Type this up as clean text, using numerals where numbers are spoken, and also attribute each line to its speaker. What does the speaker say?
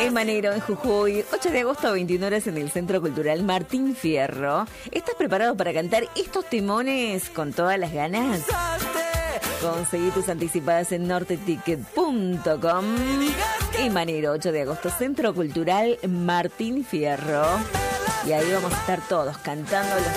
Speaker 1: En Manero, en Jujuy, 8 de agosto a 21 horas en el Centro Cultural Martín Fierro. ¿Estás preparado para cantar estos timones con todas las ganas? Conseguí tus anticipadas en norteticket.com. En Manero, 8 de agosto, Centro Cultural Martín Fierro. Y ahí vamos a estar todos cantando los